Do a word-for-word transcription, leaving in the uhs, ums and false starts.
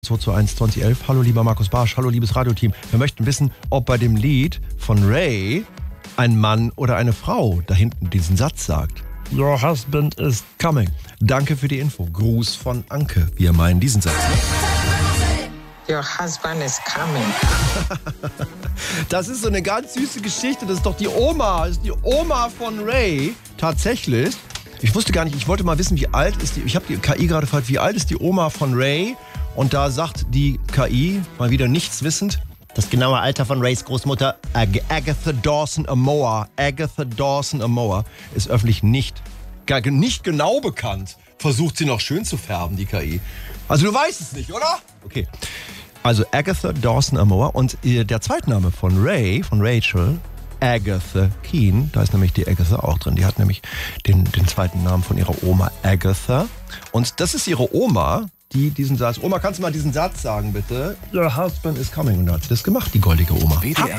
zwei zwei eins zwanzig elf. Hallo lieber Markus Barsch, hallo liebes Radioteam. Wir möchten wissen, ob bei dem Lied von Ray ein Mann oder eine Frau da hinten diesen Satz sagt. Your husband is coming. Danke für die Info. Gruß von Anke. Wir meinen diesen Satz. Your husband is coming. Das ist so eine ganz süße Geschichte. Das ist doch die Oma. Das ist die Oma von Ray. Tatsächlich. Ich wusste gar nicht, ich wollte mal wissen, wie alt ist die. Ich habe die K I gerade gefragt, wie alt ist die Oma von Ray? Und da sagt die K I, mal wieder nichts wissend, das genaue Alter von Rays Großmutter Ag- Agatha Dawson Amoa. Agatha Dawson Amoa ist öffentlich nicht, gar, nicht genau bekannt. Versucht sie noch schön zu färben, die K I. Also du weißt es nicht, oder? Okay. Also Agatha Dawson Amoa und äh, der Zweitname von Ray, von Rachel, Agatha Keane, da ist nämlich die Agatha auch drin. Die hat nämlich den, den zweiten Namen von ihrer Oma Agatha. Und das ist ihre Oma, die diesen Satz, Oma, kannst du mal diesen Satz sagen, bitte? Your husband is coming. Und da hat sie das gemacht, die goldige Oma. W D R